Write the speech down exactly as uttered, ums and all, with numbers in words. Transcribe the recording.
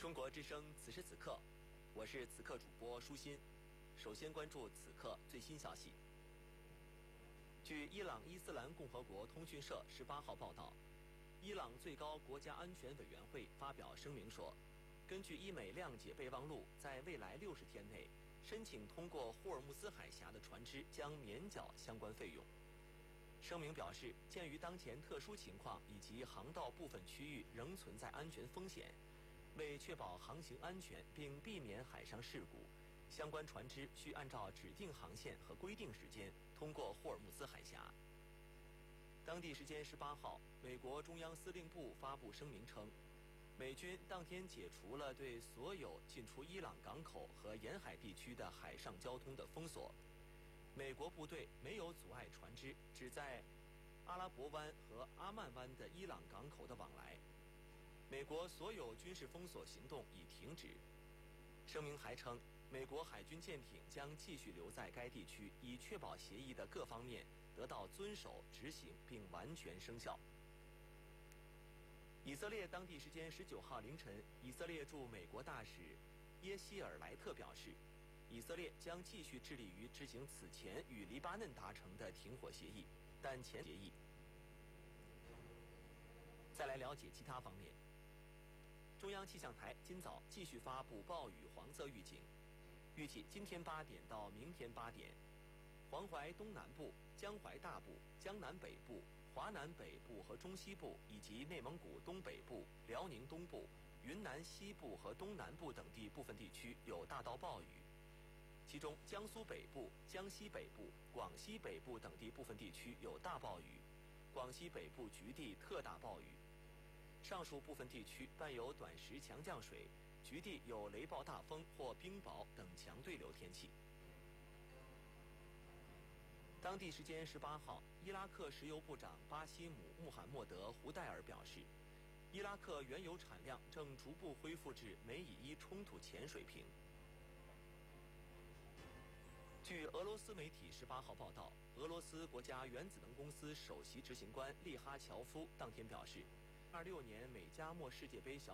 中国之声此时此刻，我是此刻主播舒心。首先关注此刻最新消息。据伊朗伊斯兰共和国通讯社十八号报道，伊朗最高国家安全委员会发表声明说，根据伊美谅解备忘录，在未来六十天内，申请通过霍尔木兹海峡的船只将免缴相关费用。声明表示，鉴于当前特殊情况以及航道部分区域仍存在安全风险，为确保航行安全并避免海上事故，相关船只需按照指定航线和规定时间通过霍尔木兹海峡。当地时间十八号，美国中央司令部发布声明称，美军当天解除了对所有进出伊朗港口和沿海地区的海上交通的封锁。美国部队没有阻碍船只只在阿拉伯湾和阿曼湾的伊朗港口的往来。美国所有军事封锁行动已停止。声明还称，美国海军舰艇将继续留在该地区，以确保协议的各方面得到遵守、执行并完全生效。以色列当地时间十九号凌晨，以色列驻美国大使耶希尔莱特表示，以色列将继续致力于执行此前与黎巴嫩达成的停火协议，但前协议。再来了解其他方面。中央气象台今早继续发布暴雨黄色预警，预计今天八点到明天八点，黄淮东南部、江淮大部、江南北部、华南北部和中西部以及内蒙古东北部、辽宁东部、云南西部和东南部等地部分地区有大到暴雨。其中，江苏北部、江西北部、广西北部等地部分地区有大暴雨，广西北部局地特大暴雨。上述部分地区伴有短时强降水，局地有雷暴大风或冰雹等强对流天气。当地时间十八号，伊拉克石油部长巴西姆·穆罕默德·胡代尔表示，伊拉克原油产量正逐步恢复至美以伊冲突前水平。据俄罗斯媒体十八号报道，俄罗斯国家原子能公司首席执行官利哈乔夫当天表示，二六年美加墨世界杯小